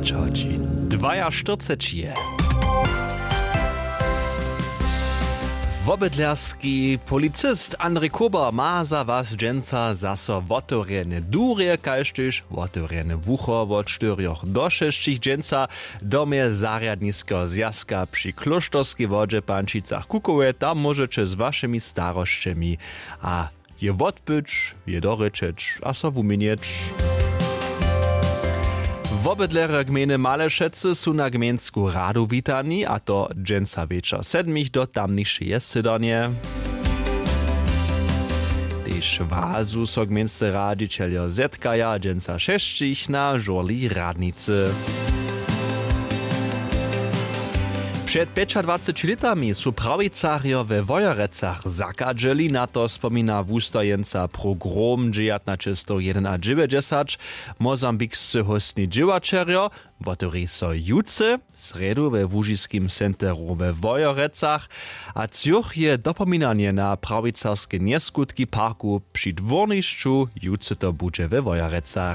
9 godzin. 42 je. Wobydlerski policist Andrzej Kuber ma za was dżęca zaso wotorjene durje, kajsztyż wotorjene wucho wot 4 do 6 dżęca domie zariadnisko zjazka przy Klosztorskiej wodzie Pančicach Kukowe. Tam możecie z waszymi starościami a je wodbyć, je doryczeć, a so wumienieć. Wobydlere gminy Malešecy su na gmensku radu witani, a to dżęca wieczor 7 do tamniejsze jesydonie. Tež wazu so gmenscy radicieljo zetkaja dżęca 6 na żurli radnicy. Przed 25 litami su prawicarjo we Wojerecach zakadźeli, na to spomina wustojenca program 1991, mozambikscy hostni dźiwačerjo, wotori so juce, sredu we Łužiskim centru we Wojerecach, a cjuch je dopominanie na prawicarskie nieskutki parku przy dwornišću juce to budże we Wojerecach.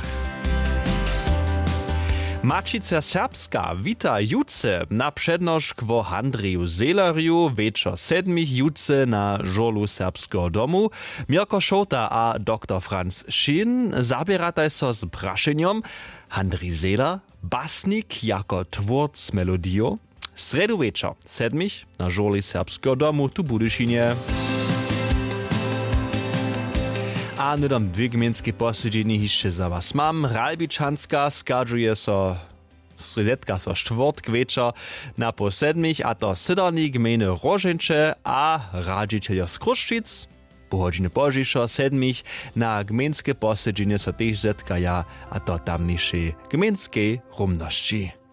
Mačica Serbska wita juce na przednošk wo Andriju Zelerju wieczor 7 juce na żolu serbskiego domu. Mirko Šota a dr. Franz Šin zabierataj so z prašenjom Andrij Zeler, basnik jako twórc melodiju. Sredu wieczor 7 na żoli serbskiego domu tu Budyšinie. A nudom dwie gminskie posiedzenie jeszcze za was mam. Ralbičanska skadżuje so sredetka so czwartk wieczor na po 7, a to sydorni gminy Rożęcze a radzicieljo z Kruščic. Po godziny pożiszo 7 na gminskie posiedzenie so też zetkaja, a to tamniejsze gminskiej rumności.